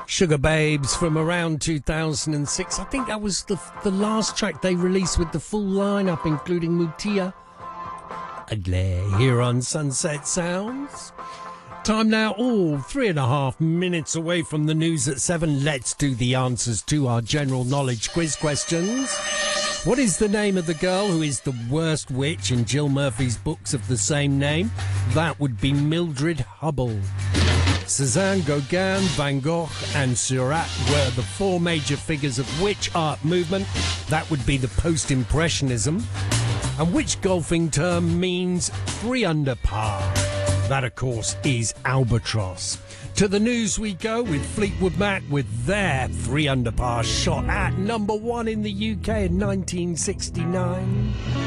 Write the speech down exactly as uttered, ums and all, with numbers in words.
Sugar Babes from around two thousand six. I think that was the the last track they released with the full lineup, including Mutia Agle, here on Sunset Sounds. Time now, all three and a half minutes away from the news at seven. Let's do the answers to our general knowledge quiz questions. What is the name of the girl who is the worst witch in Jill Murphy's books of the same name? That would be Mildred Hubble. Cézanne, Gauguin, Van Gogh and Seurat were the four major figures of which art movement? That would be the Post-Impressionism. And which golfing term means three under par? That, of course, is albatross. To the news we go with Fleetwood Mac with their three under par shot at number one in the U K in nineteen sixty-nine.